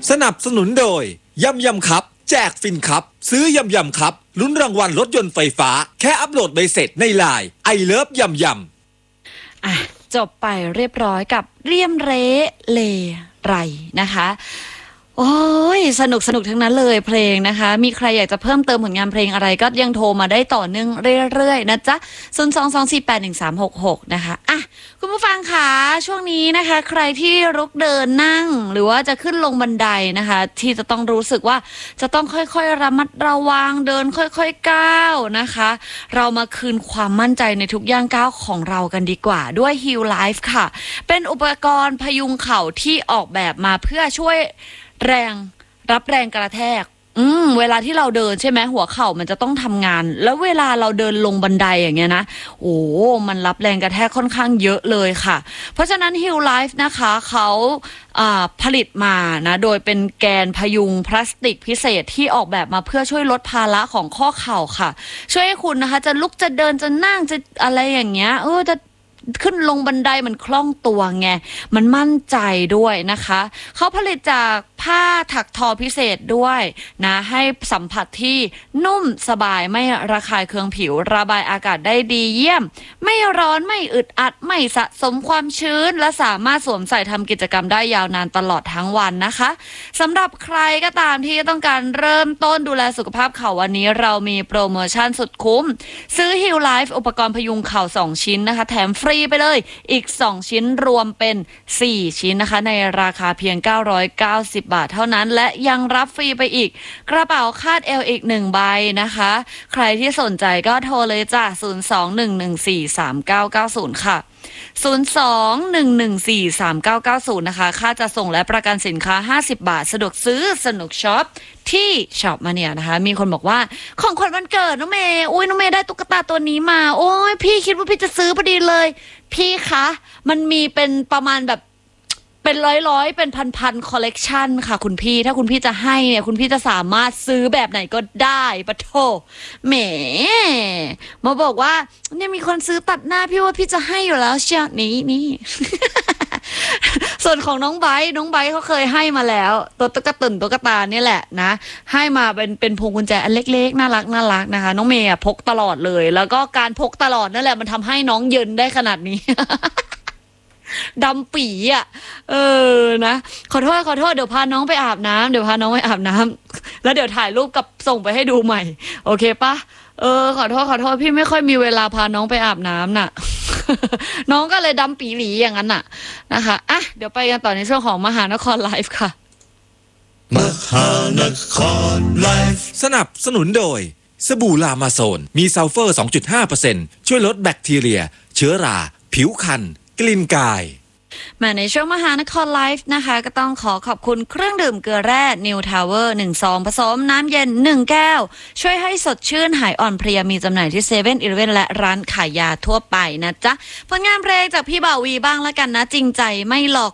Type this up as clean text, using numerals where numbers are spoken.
สนับสนุนโดยยำครับแจกฟินครับซื้อยำครับลุ้นรางวัลรถยนต์ไฟฟ้าแค่อัปโหลดใบเสร็จในไลน์ไอเลิฟยำจบไปเรียบร้อยกับเรียมเรเลไรนะคะโอ้ยสนุกทั้งนั้นเลยเพลงนะคะมีใครอยากจะเพิ่มเติมผลงานเพลงอะไรก็ยังโทรมาได้ต่อเนื่องเรื่อยๆนะจ๊ะ022481366นะคะคุณผู้ฟังคะช่วงนี้นะคะใครที่ลุกเดินนั่งหรือว่าจะขึ้นลงบันไดนะคะที่จะต้องรู้สึกว่าจะต้องค่อยๆระมัดระวังเดินค่อยๆก้าวนะคะเรามาคืนความมั่นใจในทุกย่างก้าวของเรากันดีกว่าด้วย Heal Life ค่ะเป็นอุปกรณ์พยุงเข่าที่ออกแบบมาเพื่อช่วยรับแรงกระแทกเวลาที่เราเดินใช่ไหมหัวเข่ามันจะต้องทำงานแล้วเวลาเราเดินลงบันไดอย่างเงี้ยนะมันรับแรงกระแทกค่อนข้างเยอะเลยค่ะเพราะฉะนั้น Heal Life นะคะเขาผลิตมานะโดยเป็นแกนพยุงพลาสติกพิเศษที่ออกแบบมาเพื่อช่วยลดภาระของข้อเข่าค่ะช่วยให้คุณนะคะจะลุกจะเดินจะนั่งจะอะไรอย่างเงี้ยจะขึ้นลงบันไดมันคล่องตัวไงมันมั่นใจด้วยนะคะเขาผลิตจากผ้าถักทอพิเศษด้วยนะให้สัมผัสที่นุ่มสบายไม่ระคายเคืองผิวระบายอากาศได้ดีเยี่ยมไม่ร้อนไม่อึดอัดไม่สะสมความชื้นและสามารถสวมใส่ทำกิจกรรมได้ยาวนานตลอดทั้งวันนะคะสำหรับใครก็ตามที่ต้องการเริ่มต้นดูแลสุขภาพเข่าวันนี้เรามีโปรโมชั่นสุดคุ้มซื้อ Heal Life อุปกรณ์พยุงเข่า2ชิ้นนะคะแถมฟรีไปเลยอีก2ชิ้นรวมเป็น4ชิ้นนะคะในราคาเพียง990 บาทเท่านั้นและยังรับฟรีไปอีกกระเป๋าคาดเอวอีก1ใบนะคะใครที่สนใจก็โทรเลยจ้ะ021143990ค่ะ021143990นะคะค่าจะส่งและประกันสินค้า50 บาทสะดวกซื้อสนุกช็อปที่ช็อปมาเนี่ยนะคะมีคนบอกว่าของขวัญวันเกิดน้องเมย์น้องเมย์ได้ตุ๊กตาตัวนี้มาพี่คิดว่าพี่จะซื้อพอดีเลยพี่คะมันมีเป็นประมาณแบบเป็นร้อยเป็นพันคอลเลกชันค่ะคุณพี่ถ้าคุณพี่จะให้เนี่ยคุณพี่จะสามารถซื้อแบบไหนก็ได้ปะโถแหมมาบอกว่าเนี่ยมีคนซื้อตัดหน้าพี่ว่าพี่จะให้อยู่แล้วเชียวนี่ ส่วนของน้องไบร์ทเขาเคยให้มาแล้วตัวตุ๊กตาเนี่ยแหละนะให้มาเป็นพวงกุญแจอันเล็กๆน่ารักนะคะน้องเมย์พกตลอดเลยแล้วก็การพกตลอดนั่นแหละมันทำให้น้องเยินได้ขนาดนี้ ดำปีนะขอโทษเดี๋ยวพาน้องไปอาบน้ำแล้วเดี๋ยวถ่ายรูปกับส่งไปให้ดูใหม่โอเคปะขอโทษพี่ไม่ค่อยมีเวลาพาน้องไปอาบน้ำน่ะ น้องก็เลยดำปีหลีอย่างนั้นน่ะนะคะเดี๋ยวไปกันต่อในช่วงของมหานครไลฟ์ค่ะมหานครไลฟ์สนับสนุนโดยสบู่ลามาโซนมีซัลเฟอร์ 2.5% ช่วยลดแบคทีเรียเชื้อราผิวคันกลิ่นกายมาในช่วงมหานครไลฟ์นะคะก็ต้องขอขอบคุณเครื่องดื่มเกลือแร่นิวทาวเวอร์1ซองผสมน้ำเย็น1แก้วช่วยให้สดชื่นหายอ่อนเพลียมีจำหน่ายที่7-Eleven และร้านขายยาทั่วไปนะจ๊ะผลงานเพลงจากพี่บ่าววีบ้างละกันนะจริงใจไม่หลอก